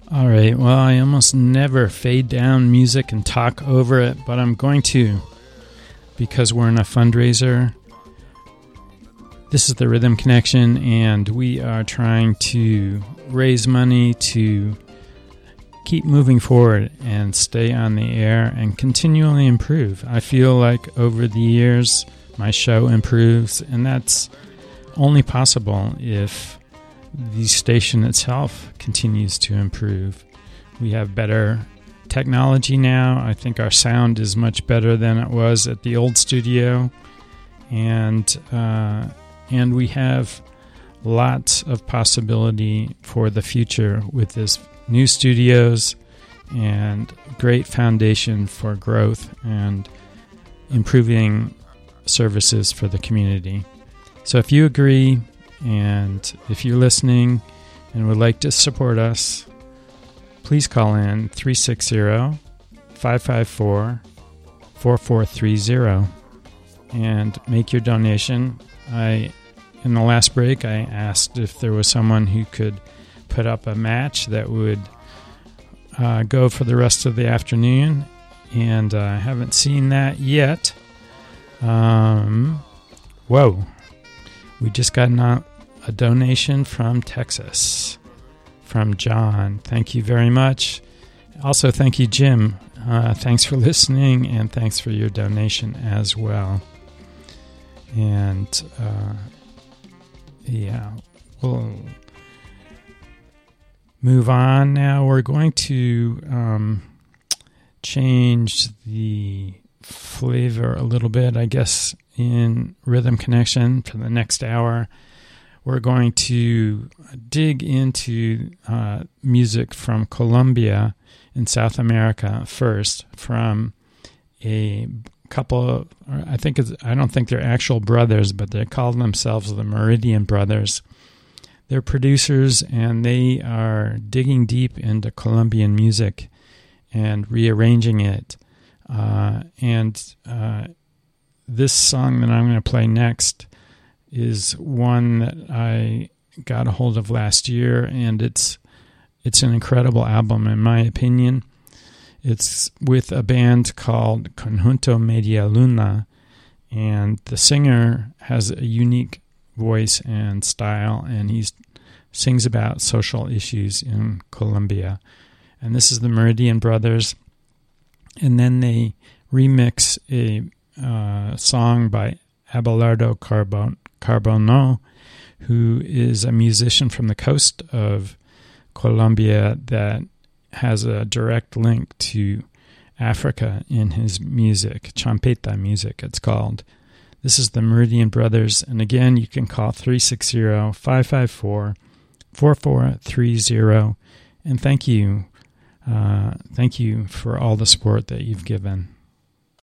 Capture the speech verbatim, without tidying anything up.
All right, well, I almost never fade down music and talk over it, but I'm going to because we're in a fundraiser. This is the Rhythm Connection, and we are trying to raise money to keep moving forward and stay on the air and continually improve. I feel like over the years, my show improves, and that's only possible if the station itself continues to improve. We have better technology now. I think our sound is much better than it was at the old studio, and uh, and we have lots of possibility for the future with this new studios and great foundation for growth and improving services for the community. So if you agree, and if you're listening and would like to support us, please call in three six zero, five five four, four four three zero and make your donation. I, in the last break, I asked if there was someone who could put up a match that would uh, go for the rest of the afternoon, and uh, I haven't seen that yet. Um, whoa. We just got a, a donation from Texas, from John. Thank you very much. Also, thank you, Jim. Uh, thanks for listening, and thanks for your donation as well. And, uh, yeah, we'll move on now. We're going to um, change the flavor a little bit, I guess, in Rhythm Connection for the next hour. We're going to dig into uh, music from Colombia in South America first, from a couple of, I think it's, I don't think they're actual brothers, but they call themselves the Meridian Brothers. They're producers, and they are digging deep into Colombian music and rearranging it. Uh, and uh, this song that I'm going to play next is one that I got a hold of last year, and it's it's an incredible album in my opinion. It's with a band called Conjunto Media Luna, and the singer has a unique voice and style, and he sings about social issues in Colombia. And this is the Meridian Brothers. And then they remix a uh, song by Abelardo Carbon- Carbonell, who is a musician from the coast of Colombia that has a direct link to Africa in his music, champeta music it's called. This is the Meridian Brothers, and again, you can call three six zero, five five four, four four three zero, and thank you. Uh, thank you for all the support that you've given.